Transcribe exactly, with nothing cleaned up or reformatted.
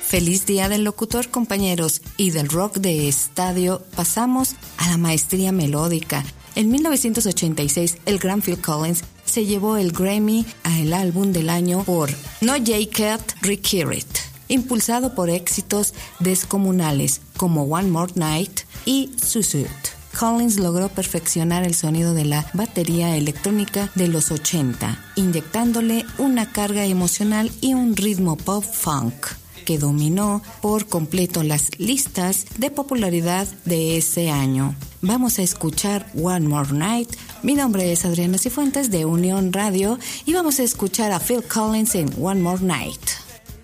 Feliz Día del Locutor, compañeros, y del rock de estadio pasamos a la maestría melódica. En mil novecientos ochenta y seis, el gran Phil Collins se llevó el Grammy al álbum del año por No Jacket Required, impulsado por éxitos descomunales como One More Night y Suicide. Collins logró perfeccionar el sonido de la batería electrónica de los ochenta, inyectándole una carga emocional y un ritmo pop-funk que dominó por completo las listas de popularidad de ese año. Vamos a escuchar One More Night. Mi nombre es Adriana Cifuentes de Unión Radio y vamos a escuchar a Phil Collins en One More Night.